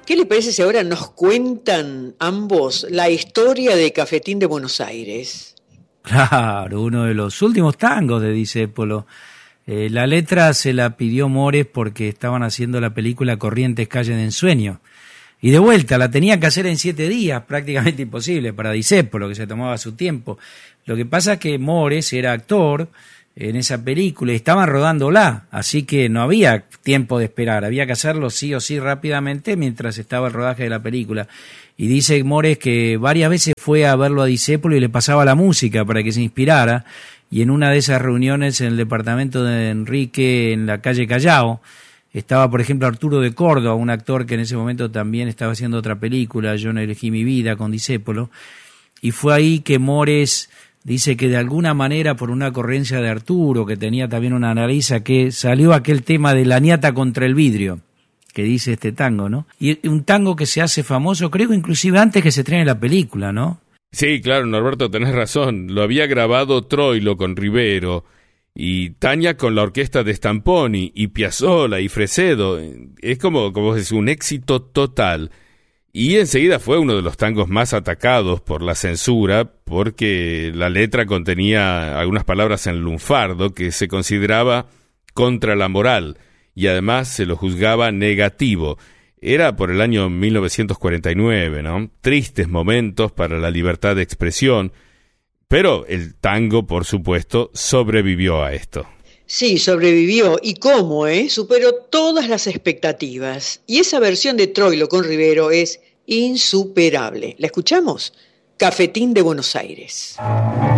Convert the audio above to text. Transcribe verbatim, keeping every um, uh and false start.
¿Qué le parece si ahora nos cuentan ambos la historia de Cafetín de Buenos Aires? Claro, uno de los últimos tangos de Discépolo. Eh, la letra se la pidió Mores porque estaban haciendo la película Corrientes Calle de Ensueño. Y de vuelta, la tenían que hacer en siete días, prácticamente imposible para Discépolo, que se tomaba su tiempo. Lo que pasa es que Mores era actor en esa película y estaban rodándola, así que no había tiempo de esperar, había que hacerlo sí o sí rápidamente mientras estaba el rodaje de la película. Y dice Mores que varias veces fue a verlo a Discépolo y le pasaba la música para que se inspirara, y en una de esas reuniones en el departamento de Enrique, en la calle Callao, estaba por ejemplo Arturo de Córdoba, un actor que en ese momento también estaba haciendo otra película, Yo no elegí mi vida, con Discépolo, y fue ahí que Mores dice que de alguna manera, por una ocurrencia de Arturo, que tenía también una nariz, que salió aquel tema de la ñata contra el vidrio, que dice este tango, ¿no? Y un tango que se hace famoso, creo inclusive antes que se estrene la película, ¿no? Sí, claro, Norberto, tenés razón. Lo había grabado Troilo con Rivero, y Tania con la orquesta de Stamponi, y Piazzolla y Fresedo. Es como, como es un éxito total. Y enseguida fue uno de los tangos más atacados por la censura, porque la letra contenía algunas palabras en lunfardo que se consideraba contra la moral, y además se lo juzgaba negativo. Era por el año mil novecientos cuarenta y nueve, ¿no? Tristes momentos para la libertad de expresión, pero el tango, por supuesto, sobrevivió a esto. Sí, sobrevivió. ¿Y cómo, eh? Superó todas las expectativas. Y esa versión de Troilo con Rivero es insuperable. ¿La escuchamos? Cafetín de Buenos Aires.